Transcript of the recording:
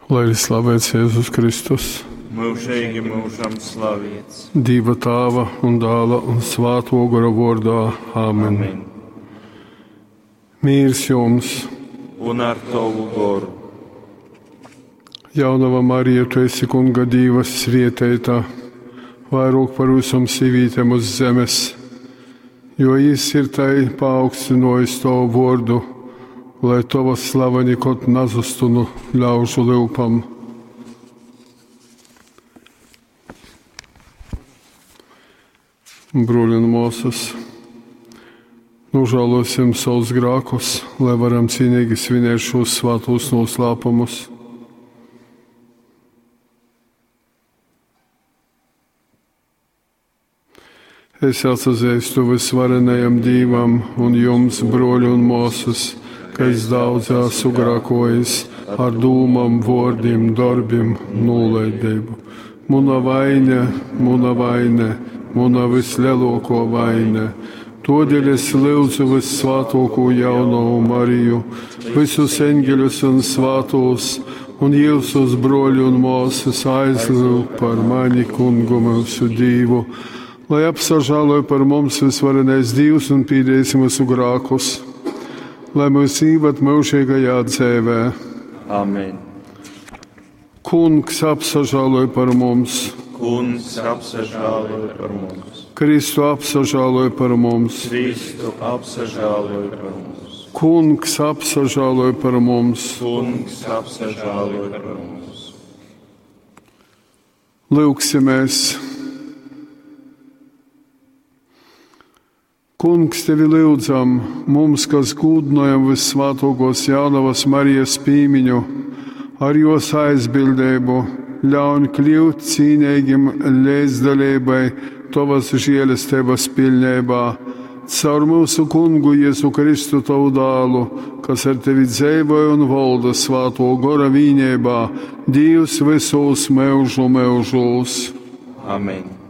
Lai ir slavēts Jēzus Kristus, mūžīgi mūžam slavēts. Dieva Tēva un Dēla un Svētā gara vārdā. Āmen. Mīrs jums! Un ar tavu garu. Jaunava Marija, tu esi Kunga Dievas svētīta, vairāk par visām sīvītēm uz zemes, jo Jis ir tai paaugstinojis tavu vārdu, lai tava slava nekad nazustu no ļaužu lūpām. Brūļi un māsas, nožēlosim savus grēkus, lai varam cienīgi svinēt šos svētos noslēpumus. Es atzīstu visvarenajam Dievam un jums, broļi un māsas, ka es daudz esmu grēkojis ar dūmām, vārdiem, darbiem, nolaidību. Mana vaina, mana vislielākā vaina. Tādēļ es lūdzu vissvētāko jauno Mariju, visus eņģeļus un svētos, un jūsus broļi un māsas aizlūg par mani, Kungu mūsu Dievu, lai apsažāloja par mums visvarenais Dievs un pīdēs mūsu grēkus, lai mūs īvat mūžīgajā dzīvē. Amen. Kungs apsažāloja par mums. Kungs apsažāloja par mums. Kristu apsažāloja par mums. Kristu apsažāloja par mums. Kungs apsažāloja par mums. Kungs apsažāloja par mums. Lūksimies. Kungs, tevi lūdzam, mums, kas gūdinojam vissvētākos jaunavas Marijas pīmiņu, ar jos aizbildību, ļaun kļūt cīnīgim līdzdalībai tavas žēlastības pilnībā, caur mūsu Kungu Jēzu Kristu tavu dēlu, kas ar tevi dzīvoja un valda Svētā gara vienībā, Dievs visos mūžu mūžos. Amen.